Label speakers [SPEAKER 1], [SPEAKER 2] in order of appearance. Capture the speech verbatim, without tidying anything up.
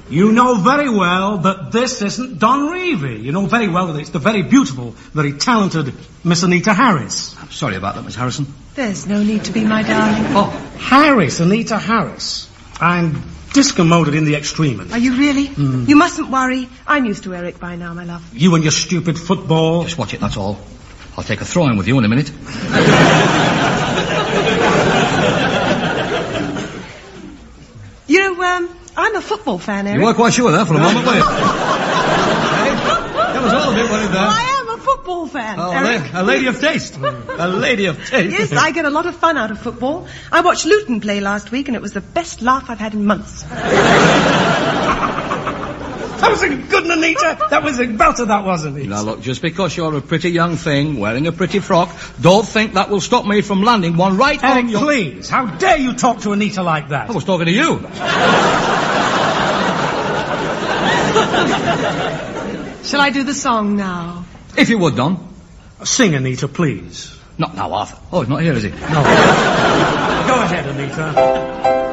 [SPEAKER 1] You know very well that this isn't Don Revie. You know very well that it's the very beautiful, very talented Miss Anita Harris.
[SPEAKER 2] I'm sorry about that, Miss Harrison.
[SPEAKER 3] There's no need to be, my darling.
[SPEAKER 1] Oh, Harris, Anita Harris. I'm discommoded in the extreme.
[SPEAKER 3] Are you really?
[SPEAKER 1] Mm.
[SPEAKER 3] You mustn't worry. I'm used to Eric by now, my love.
[SPEAKER 1] You and your stupid football.
[SPEAKER 2] Just watch it, that's all. I'll take a throw-in with you in a minute.
[SPEAKER 3] You know, um, I'm a football fan, Eric.
[SPEAKER 2] You weren't quite sure there for a moment, were you? Hey, that was all a bit, wasn't it, there?
[SPEAKER 3] I am a football fan,
[SPEAKER 2] Oh,
[SPEAKER 3] Eric.
[SPEAKER 2] a lady of taste. A lady of taste.
[SPEAKER 3] Yes, I get a lot of fun out of football. I watched Luton play last week, and it was the best laugh I've had in months.
[SPEAKER 1] That was a good Anita. That was a belter, that wasn't it?
[SPEAKER 2] Now, look, just because you're a pretty young thing, wearing a pretty frock, don't think that will stop me from landing one right
[SPEAKER 1] Eric,
[SPEAKER 2] on your...
[SPEAKER 1] please, how dare you talk to Anita like that?
[SPEAKER 2] I was talking to you.
[SPEAKER 3] Shall I do the song now?
[SPEAKER 2] If you would, Don.
[SPEAKER 1] Sing, Anita, please.
[SPEAKER 2] Not now, Arthur. Oh, he's not here, is he?
[SPEAKER 1] No. Go ahead, Anita.